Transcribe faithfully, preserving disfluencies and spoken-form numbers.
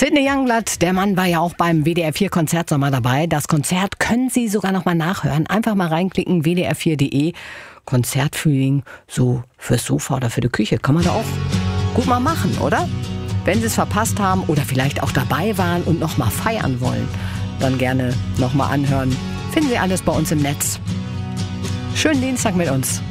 Sidney Youngblood, der Mann war ja auch beim W D R vier Konzertsommer dabei. Das Konzert können Sie sogar noch mal nachhören. Einfach mal reinklicken, w d r vier punkt d e. Konzertfeeling, so fürs Sofa oder für die Küche. Kann man da auch gut mal machen, oder? Wenn Sie es verpasst haben oder vielleicht auch dabei waren und noch mal feiern wollen, dann gerne noch mal anhören. Finden Sie alles bei uns im Netz. Schönen Dienstag mit uns.